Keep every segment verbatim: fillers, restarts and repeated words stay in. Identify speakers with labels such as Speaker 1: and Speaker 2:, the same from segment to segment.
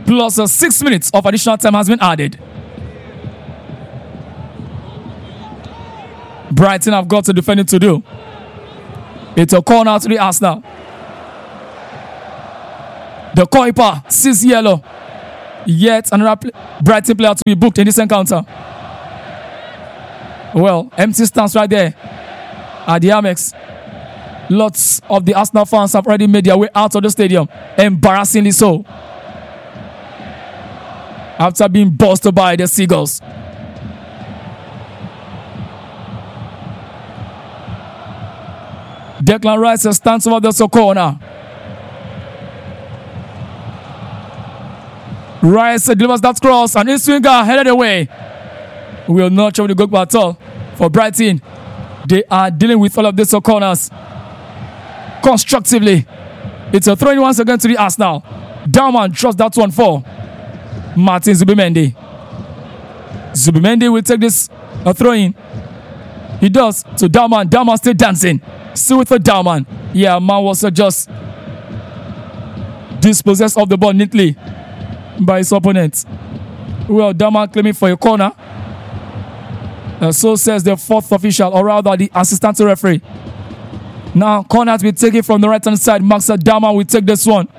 Speaker 1: plus uh, six minutes of additional time has been added. Brighton have got a defending to do. It's a corner to the Arsenal. The goalkeeper sees yellow. Yet another pl- Brighton player to be booked in this encounter. Well, empty stands right there at the Amex. Lots of the Arsenal fans have already made their way out of the stadium. Embarrassingly so. After being busted by the Seagulls. Declan Rice stands over the corner. Rice delivers that cross and his swinger headed away. We will not show the goal at all for Brighton. They are dealing with all of these corners constructively. It's a throw in once again to the Arsenal. Daumann drops that one for Martin Zubimendi. Zubimendi will take this a throw in. He does to Daumann. Daumann still dancing. Still with the Daumann. Yeah, man was uh, just dispossessed of the ball neatly by his opponent. Well, Daumann claiming for a corner. Uh, so says the fourth official, or rather the assistant referee. Now, corner to be taken from the right hand side. Max Daumann will take this one.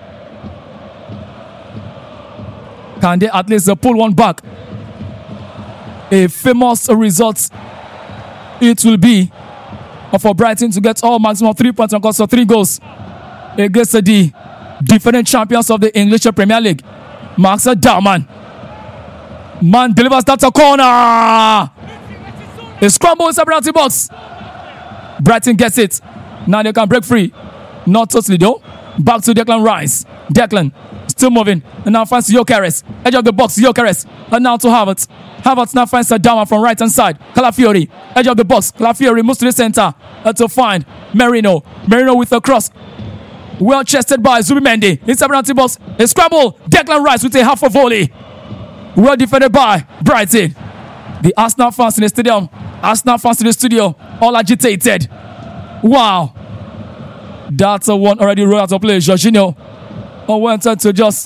Speaker 1: Can they at least uh, pull one back? A famous result it will be for Brighton to get all maximum three points and cost of three goals against the defending champions of the English Premier League. Max Daumann. Man delivers that to corner. A scramble in the penalty box. Brighton gets it. Now they can break free. Not totally though. Back to Declan Rice. Declan still moving. And now finds Gyökeres. Edge of the box, Gyökeres. And now to Havertz. Havertz now finds Daumann from right hand side. Calafiori. Edge of the box. Calafiori moves to the center. Uh, to find Merino. Merino with a cross. Well chested by Zubimendi. Inside penalty box. A scramble. Declan Rice with a half a volley. Well defended by Brighton. The Arsenal fans in the stadium. Arsenal fans in the studio. All agitated. Wow. That's a one already rolled out of play. Jorginho wanted to just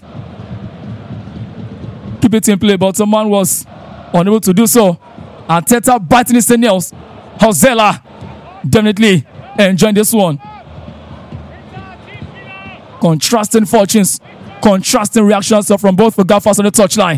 Speaker 1: keep it in play, but the man was unable to do so. Arteta biting his nails. Hozela definitely enjoying this one. Contrasting fortunes, contrasting reactions from both the gaffers on the touchline.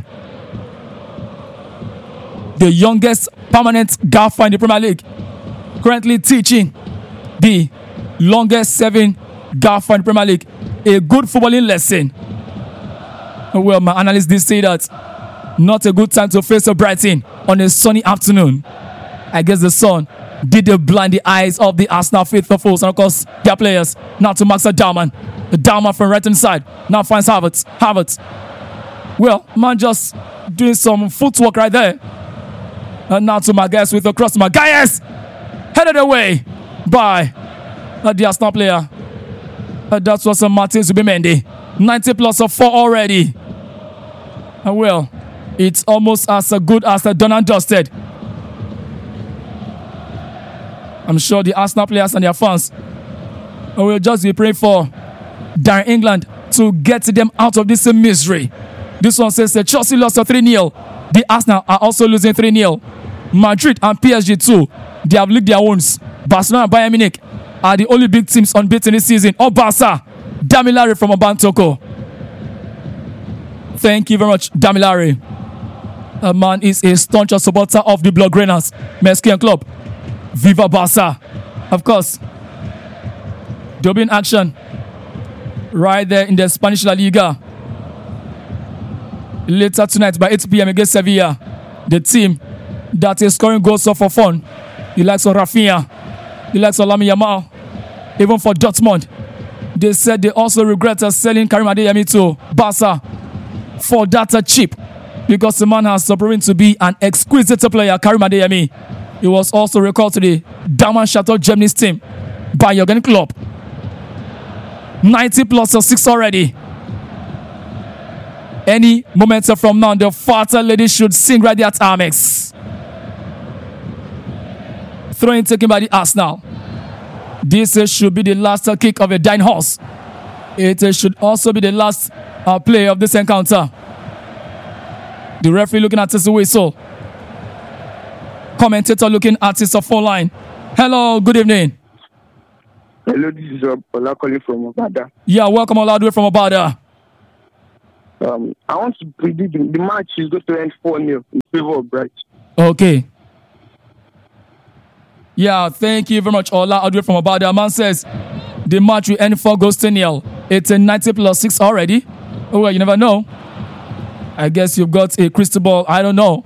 Speaker 1: The youngest permanent gaffer in the Premier League, currently teaching the longest serving gaffer in the Premier League a good footballing lesson. Well, my analysts did say that not a good time to face a Brighton on a sunny afternoon. I guess the sun did blind the eyes of the Arsenal faithfuls and of course their players. Now to Max Daumann. Daumann from right hand side. Now finds Havertz. Havertz. Well, man just doing some footwork right there. And now to Maguires with a cross. Maguires headed away by uh, the Arsenal player. Uh, that was uh, Martin Zubimendi. ninety plus of four already. Uh, well, it's almost as uh, good as uh, done and dusted. I'm sure the Arsenal players and their fans uh, will just be praying for Darren England to get them out of this uh, misery. This one says uh, Chelsea lost uh, three nil. The Arsenal are also losing three nil. Madrid and P S G too. They have licked their wounds. Barcelona and Bayern Munich are the only big teams unbeaten this season. Oh, Barca. Damilare from Abantoko. Thank you very much, Damilare. A man is a staunch supporter of the Blaugranas Mexican club. Viva Barca. Of course. They'll be in action right there in the Spanish La Liga. Later tonight by eight p.m. against Sevilla. The team that is scoring goals for fun. The likes of Rafinha. The likes of Lamine Yamal. Even for Dortmund. They said they also regret selling Karim Adeyemi to Barca for that cheap. Because the man has proven to be an exquisite player, Karim Adeyemi. He was also recalled to the Daman Chateau Germany's team by Jurgen Klopp. ninety plus six already. Any moment from now, the fatter lady should sing right there at Amex. Throwing taken by the Arsenal. This uh, should be the last uh, kick of a dying horse. It uh, should also be the last uh, play of this encounter. The referee looking at his whistle. Commentator looking at his phone line. Hello, good evening.
Speaker 2: Hello, this is Ola calling from Obada.
Speaker 1: Yeah, welcome all the way from Obada.
Speaker 2: Um, I want to predict the, the match is going to end four nil in favor of Bright.
Speaker 1: Okay. Yeah, thank you very much, Ola, all the way from Obada. Man says the match will end four goals to nil. It's a ninety plus six already. Oh, well, you never know. I guess you've got a crystal ball. I don't know.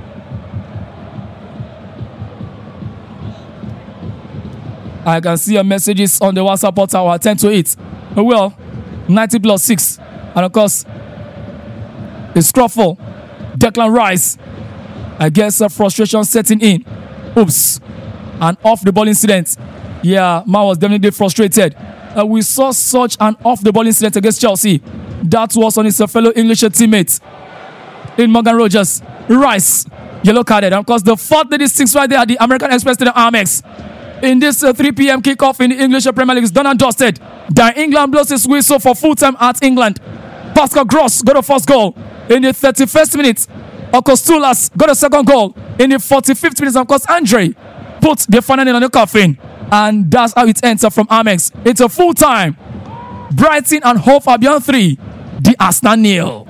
Speaker 1: I can see your messages on the WhatsApp portal. I'll attend to it. Oh, well, ninety plus six. And of course, the scruffle. Declan Rice. I guess a frustration setting in. Oops. An off the ball incident. Yeah, man was definitely frustrated. Uh, we saw such an off the ball incident against Chelsea. That was on his fellow English teammate in Morgan Rogers. Rice, yellow carded. And of course, the fourth thirty-six right there at the American Express Stadium Amex. In this uh, three p.m. kickoff in the English Premier League is done and dusted. Dan England blows his whistle for full time at England. Pascal Gross got the first goal in the thirty-first minute. Okostulas got the second goal in the forty-fifth minute. Of course, Andre put the final nail on the coffin. And that's how it ends up from Amex. It's a full time. Brighton and Hove Albion three. The Arsenal nil.